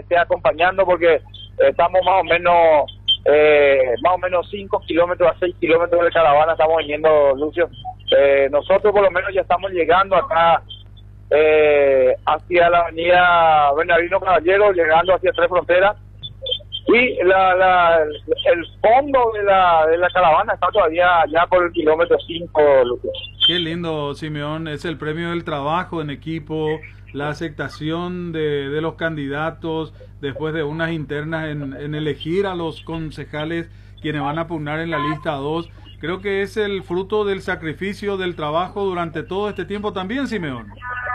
esté acompañando, porque estamos más o menos 5 kilómetros a 6 kilómetros de caravana estamos viniendo, Lucio. Nosotros por lo menos ya estamos llegando acá hacia la avenida Bernardino Caballero, llegando hacia Tres Fronteras, y el fondo de la caravana está todavía ya por el kilómetro 5, Lucio. Qué lindo, Simeón, es el premio del trabajo en equipo, la aceptación de los candidatos después de unas internas en elegir a los concejales quienes van a pugnar en la lista 2. Creo que es el fruto del sacrificio, del trabajo durante todo este tiempo también, Simeón.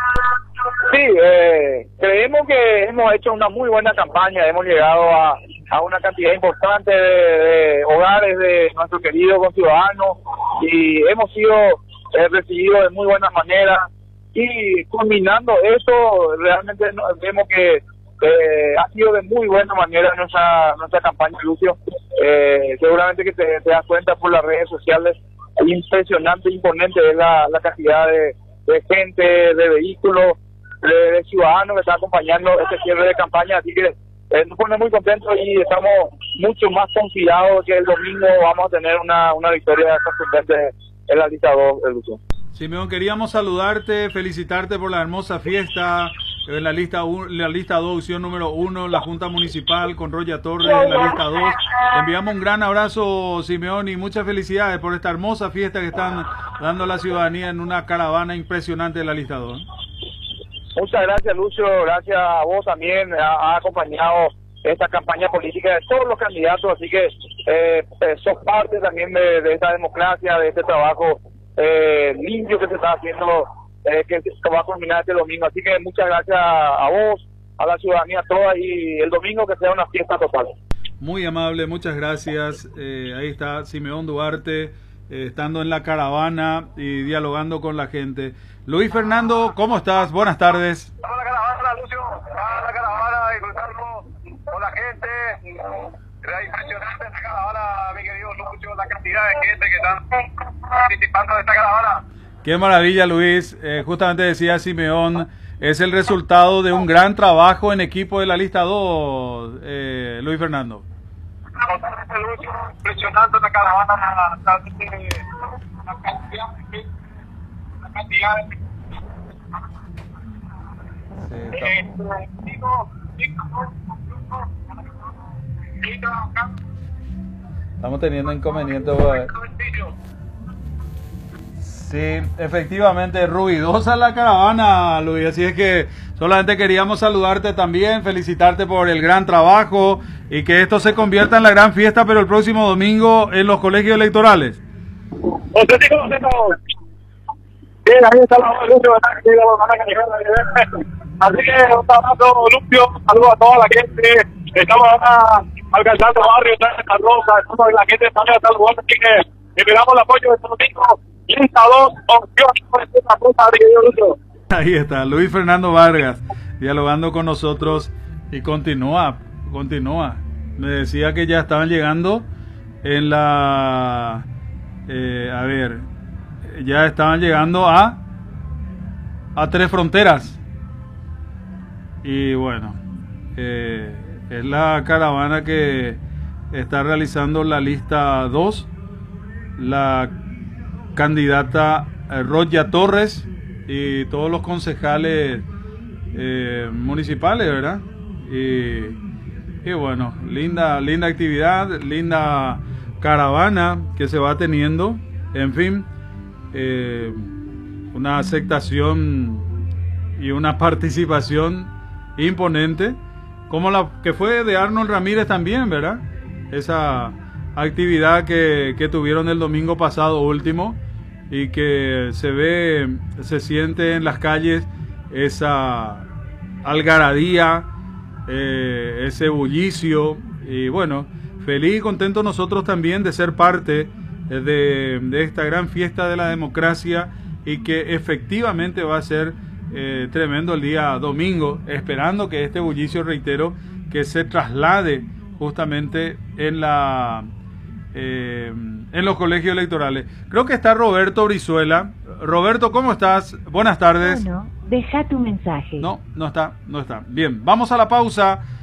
Sí, creemos que hemos hecho una muy buena campaña, hemos llegado a una cantidad importante de hogares de nuestros queridos conciudadanos y hemos sido recibidos de muy buena manera, y culminando eso realmente vemos que ha sido de muy buena manera nuestra campaña, Lucio. Seguramente que te das cuenta por las redes sociales, impresionante, imponente es la cantidad de gente, de vehículos, de ciudadanos que están acompañando este cierre de campaña, así que nos pone muy contentos y estamos mucho más confiados que el domingo vamos a tener una victoria contundente en la lista 2, Lucio. Simeón, queríamos saludarte, felicitarte por la hermosa fiesta en la lista 2, opción número 1, la Junta Municipal con Roya Torres en la lista 2. Enviamos un gran abrazo, Simeón, y muchas felicidades por esta hermosa fiesta que están dando a la ciudadanía en una caravana impresionante de la lista 2. Muchas gracias, Lucio, gracias a vos también, ha acompañado esta campaña política de todos los candidatos, así que sos parte también de esta democracia, de este trabajo limpio que se está haciendo, que va a culminar este domingo, así que muchas gracias a vos, a la ciudadanía toda, y el domingo que sea una fiesta total. Muy amable, muchas gracias. Ahí está Simeón Duarte, estando en la caravana y dialogando con la gente. Luis Fernando, ¿cómo estás? Buenas tardes. Estamos en la caravana, Lucio, la caravana, disfrutando con la gente. Era impresionante esta caravana, mi querido Lucio, la cantidad de gente que están participando de esta caravana. Qué maravilla, Luis. Justamente decía Simeón, es el resultado de un gran trabajo en equipo de la lista 2, Luis Fernando. Totalmente, Lucio, impresionante la caravana, la cantidad de Estamos teniendo inconvenientes. Sí, efectivamente, ruidosa la caravana, Luis, así es que solamente queríamos saludarte también, felicitarte por el gran trabajo y que esto se convierta en la gran fiesta, pero el próximo domingo en los colegios electorales. Bien, ahí está la Lucio, así que un abrazo, Lucio, saludos a toda la gente. Estamos ahora alcanzando barrios de Santa Rosa, estamos la gente también está saludando, así que esperamos el apoyo de este domingo. Lista 2, opción. Ahí está, Luis Fernando Vargas, dialogando con nosotros y continúa. Me decía que ya estaban llegando en la... ya estaban llegando a Tres Fronteras. Y bueno, es la caravana que está realizando la lista 2, la candidata Roya Torres y todos los concejales municipales, ¿verdad? Y bueno, linda actividad, linda caravana que se va teniendo, en fin, una aceptación y una participación imponente, como la que fue de Arnold Ramírez también, ¿verdad? Esa actividad que tuvieron el domingo pasado último, y que se siente en las calles esa algarabía, ese bullicio, y bueno, feliz y contento nosotros también de ser parte de esta gran fiesta de la democracia, y que efectivamente va a ser tremendo el día domingo, esperando que este bullicio, reitero, que se traslade justamente en los colegios electorales. Creo que está Roberto Brizuela. Roberto, ¿cómo estás? Buenas tardes. Bueno, deja tu mensaje. No está. Bien, vamos a la pausa.